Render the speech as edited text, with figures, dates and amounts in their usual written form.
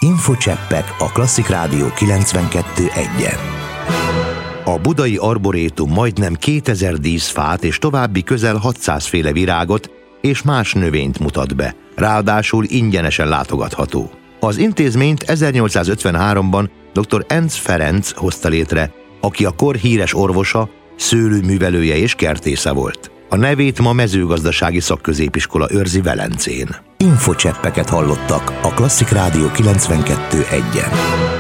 Infocseppek a Klasszik Rádió 92.1-en. A budai arborétum majdnem 2000 díszfát és további közel 600 féle virágot és más növényt mutat be, ráadásul ingyenesen látogatható. Az intézményt 1853-ban dr. Enz Ferenc hozta létre, aki a kor híres orvosa, szőlőművelője és kertésze volt. A nevét ma mezőgazdasági szakközépiskola őrzi Velencén. Infocseppeket hallottak a Klasszik Rádió 92.1-en.